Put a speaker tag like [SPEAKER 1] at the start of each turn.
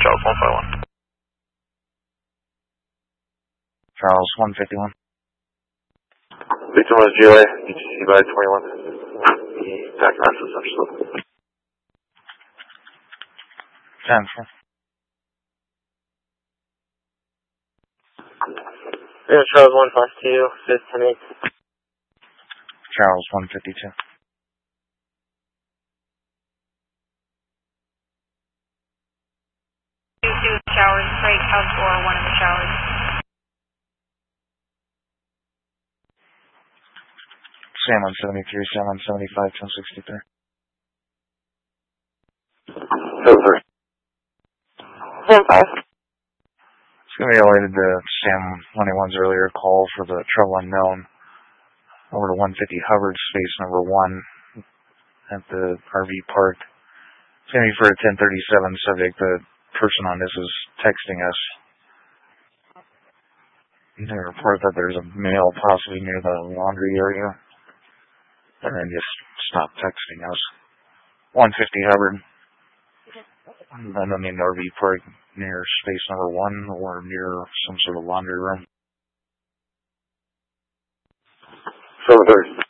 [SPEAKER 1] Charles 151.
[SPEAKER 2] Charles 151.
[SPEAKER 1] Victor 1 GLA, ETC by 21. Back access, understood.
[SPEAKER 2] 10-4.
[SPEAKER 3] Yeah, Charles 152, 5 10 8.
[SPEAKER 2] Charles 152.
[SPEAKER 4] Showers, break, house floor, one of the showers.
[SPEAKER 2] Sam 173, Sam 175, 1063.
[SPEAKER 1] 7-3.
[SPEAKER 3] 7 5.
[SPEAKER 2] It's going to be related to Sam 181's earlier call for the trouble unknown over to 150 Hubbard, space number 1 at the RV park. It's going to be for a 1037 subject. The person on this is texting us. They report that there's a male possibly near the laundry area. And then just stop texting us. 150 Hubbard. And then in the RV park near space number 1 or near some sort of laundry room.
[SPEAKER 1] 7-3.